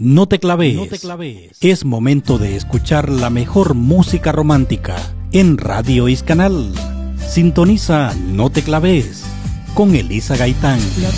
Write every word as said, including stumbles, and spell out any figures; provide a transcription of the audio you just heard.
No te claves. No te claves. Es momento de escuchar la mejor música romántica en Radio Iscanal. Sintoniza No te claves con Elisa Gaitán.